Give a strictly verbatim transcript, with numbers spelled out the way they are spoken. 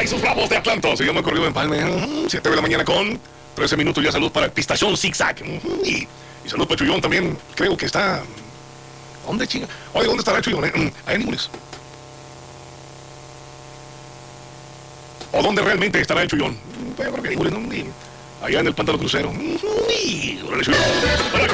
y sus Bravos de Atlanta. Se llama Corrido Empalme. siete de la mañana con trece minutos. Ya salud para el Pistachón Zigzag. Y, y salud para Chuyón también. Creo que está... ¿Dónde, chinga? Oye, ¿dónde estará Chuyón? Eh? Ahí en ¿O dónde realmente estará el Chuyón? Yo creo que en allá en el Pantano Crucero. Y...